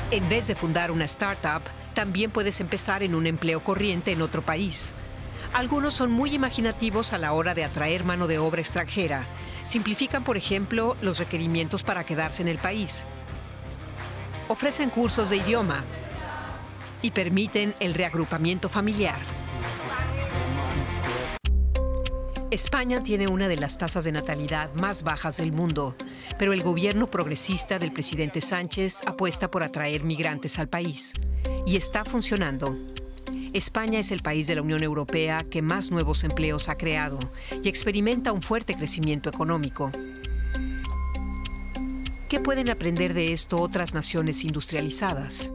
En vez de fundar una startup, también puedes empezar en un empleo corriente en otro país. Algunos son muy imaginativos a la hora de atraer mano de obra extranjera. Simplifican, por ejemplo, los requerimientos para quedarse en el país. Ofrecen cursos de idioma y permiten el reagrupamiento familiar. España tiene una de las tasas de natalidad más bajas del mundo, pero el gobierno progresista del presidente Sánchez apuesta por atraer migrantes al país. Y está funcionando. España es el país de la Unión Europea que más nuevos empleos ha creado y experimenta un fuerte crecimiento económico. ¿Qué pueden aprender de esto otras naciones industrializadas?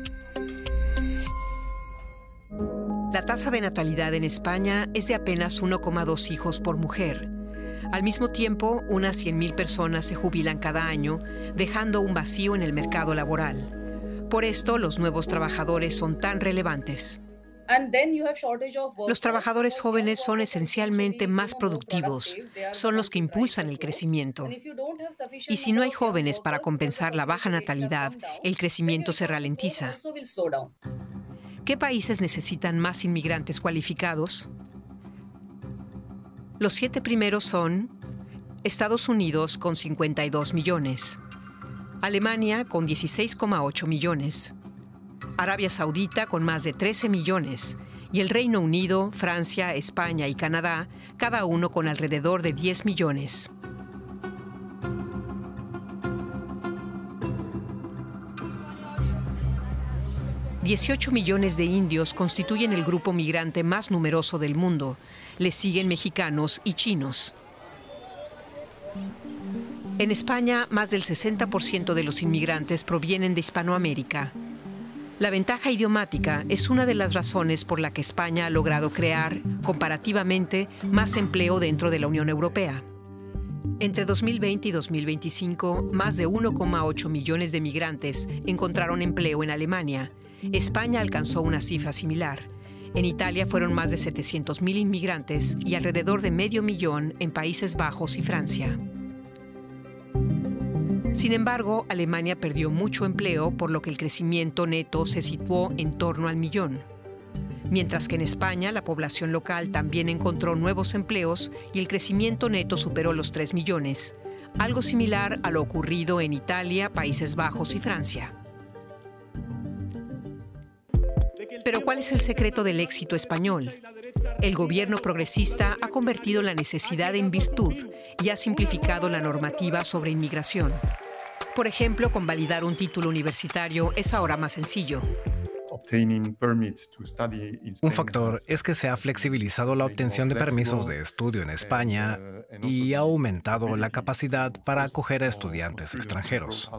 La tasa de natalidad en España es de apenas 1,2 hijos por mujer. Al mismo tiempo, unas 100.000 personas se jubilan cada año, dejando un vacío en el mercado laboral. Por esto, los nuevos trabajadores son tan relevantes. Los trabajadores jóvenes son esencialmente más productivos, son los que impulsan el crecimiento. Y si no hay jóvenes para compensar la baja natalidad, el crecimiento se ralentiza. ¿Qué países necesitan más inmigrantes cualificados? Los 7 primeros son Estados Unidos con 52 millones, Alemania con 16,8 millones, Arabia Saudita con más de 13 millones y el Reino Unido, Francia, España y Canadá, cada uno con alrededor de 10 millones. $18 millones de indios constituyen el grupo migrante más numeroso del mundo. Le siguen mexicanos y chinos. En España, más del 60% de los inmigrantes provienen de Hispanoamérica. La ventaja idiomática es una de las razones por la que España ha logrado crear, comparativamente, más empleo dentro de la Unión Europea. Entre 2020 y 2025, más de 1,8 millones de migrantes encontraron empleo en Alemania. España alcanzó una cifra similar. En Italia fueron más de 700.000 inmigrantes y alrededor de 500.000 en Países Bajos y Francia. Sin embargo, Alemania perdió mucho empleo, por lo que el crecimiento neto se situó en torno al 1.000.000. Mientras que en España la población local también encontró nuevos empleos y el crecimiento neto superó los 3 millones, algo similar a lo ocurrido en Italia, Países Bajos y Francia. Pero ¿cuál es el secreto del éxito español? El gobierno progresista ha convertido la necesidad en virtud y ha simplificado la normativa sobre inmigración. Por ejemplo, convalidar un título universitario es ahora más sencillo. Un factor es que se ha flexibilizado la obtención de permisos de estudio en España y ha aumentado la capacidad para acoger a estudiantes extranjeros.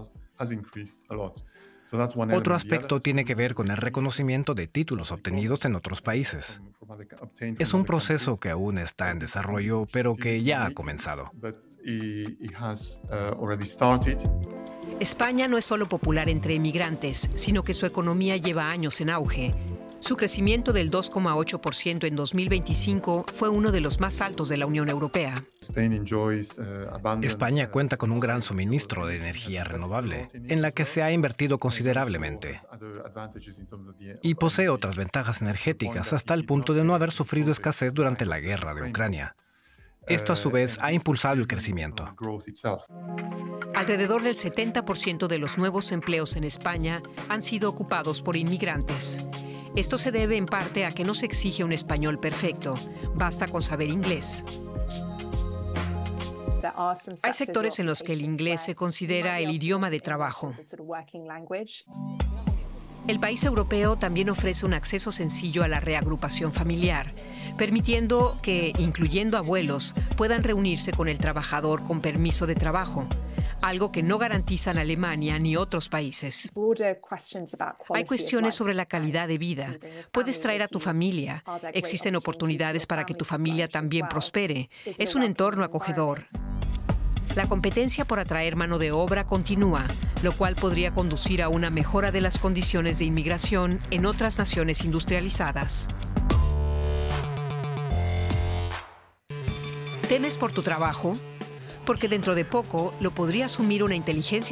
Otro aspecto tiene que ver con el reconocimiento de títulos obtenidos en otros países. Es un proceso que aún está en desarrollo, pero que ya ha comenzado. España no es solo popular entre inmigrantes, sino que su economía lleva años en auge. Su crecimiento del 2,8% en 2025 fue uno de los más altos de la Unión Europea. España cuenta con un gran suministro de energía renovable, en la que se ha invertido considerablemente. Y posee otras ventajas energéticas hasta el punto de no haber sufrido escasez durante la guerra de Ucrania. Esto, a su vez, ha impulsado el crecimiento. Alrededor del 70% de los nuevos empleos en España han sido ocupados por inmigrantes. Esto se debe en parte a que no se exige un español perfecto, basta con saber inglés. Hay sectores en los que el inglés se considera el idioma de trabajo. El país europeo también ofrece un acceso sencillo a la reagrupación familiar, permitiendo que, incluyendo abuelos, puedan reunirse con el trabajador con permiso de trabajo, algo que no garantizan Alemania ni otros países. Hay cuestiones sobre la calidad de vida. Puedes traer a tu familia. Existen oportunidades para que tu familia también prospere. Es un entorno acogedor. La competencia por atraer mano de obra continúa, lo cual podría conducir a una mejora de las condiciones de inmigración en otras naciones industrializadas. ¿Temes por tu trabajo? Porque dentro de poco lo podría asumir una inteligencia